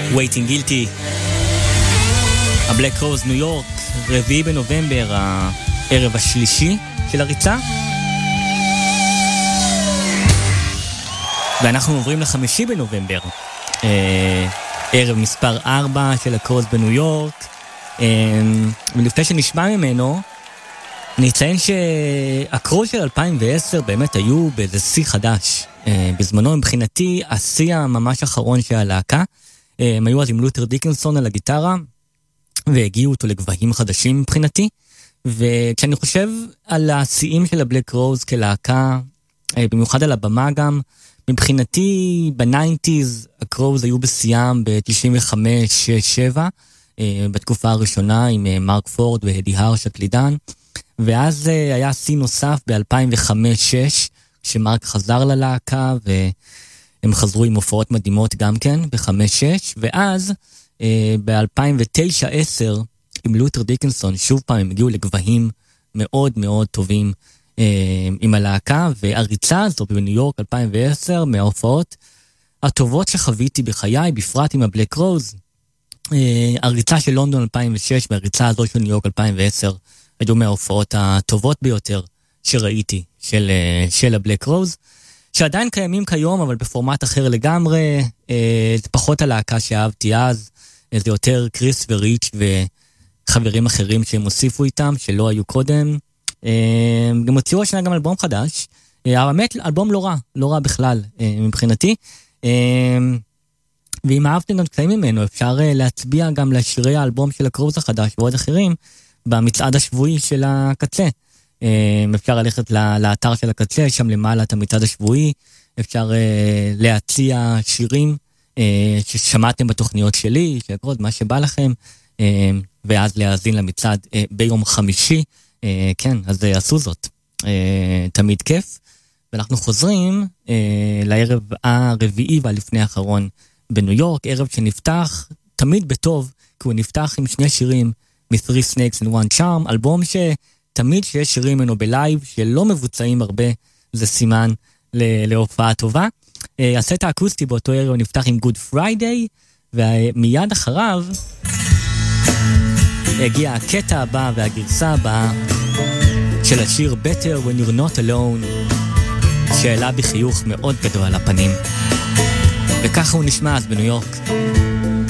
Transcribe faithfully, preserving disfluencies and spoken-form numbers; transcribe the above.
Waiting Guilty, הבלק רוז ניו יורק, רביעי בנובמבר, הערב השלישי של הריצה. ואנחנו עוברים לחמישי בנובמבר, אה, ערב מספר ארבע של הקרוז בניו יורק. אה, ולפני שנשמע ממנו, נציין שהקרוז של אלפיים ועשר באמת היו באיזה שיא חדש. אה, בזמנו מבחינתי השיא הממש האחרון של הלהקה. אה, הם היו אז עם לותר דיקנסון על הגיטרה, והגיעו אותו לגבהים חדשים מבחינתי. וכשאני חושב על השיאים של הבלק רוז כלהקה, אה, במיוחד על הבמה גם, מבחינתי בניינטיז הקרוז היו בסיים ב-תשעים וחמש שש שבע, בתקופה הראשונה עם מרק פורד והדי הרש הקלידן, ואז היה שיא נוסף ב-אלפיים וחמש שש, כשמרק חזר ללהקה והם חזרו עם הופעות מדהימות גם כן ב-חמש שש, ואז ב-אלפיים ותשע עשר עם לותר דיקנסון שוב פעם הם הגיעו לגבהים מאוד מאוד טובים עם הלהקה, והריצה הזו בניו יורק אלפיים ועשר מההופעות הטובות שחוויתי בחיי, בפרט עם הבלק רוז. הריצה של לונדון אלפיים ושש והריצה הזו של ניו יורק אלפיים ועשר היו מההופעות הטובות ביותר שראיתי של, של הבלק רוז, שעדיין קיימים כיום אבל בפורמט אחר לגמרי. זה פחות הלהקה שאהבתי אז, זה יותר קריס וריץ' וחברים אחרים שהם הוסיפו איתם שלא היו קודם. גם הוציאו השנה גם אלבום חדש, האמת אלבום לא רע, לא רע בכלל מבחינתי, ואם אהבתם גם קטעים ממנו אפשר להצביע גם לשירי האלבום של הקרוז החדש ועוד אחרים במצעד השבועי של הקצה. אפשר ללכת לאתר של הקצה, שם למעלה את המצעד השבועי, אפשר להציע שירים ששמעתם בתוכניות שלי, של הקרוז, מה שבא לכם, ואז להאזין למצעד ביום חמישי. כן, אז עשו זאת. תמיד כיף. ואנחנו חוזרים לערב הרביעי והלפני האחרון בניו יורק, ערב שנפתח תמיד בטוב, כי הוא נפתח עם שני שירים מ-Three Snakes and One Charm, אלבום שתמיד שיש שירים ממנו בלייב שלא מבוצעים הרבה, זה סימן להופעה טובה. הסט האקוסטי באותו ערב נפתח עם Good Friday, ומיד אחריו הגיע הקטע הבא והגרסה הבאה של השיר Better When You're Not Alone, שאלה בחיוך מאוד גדול על הפנים, וככה הוא נשמע אז בניו יורק.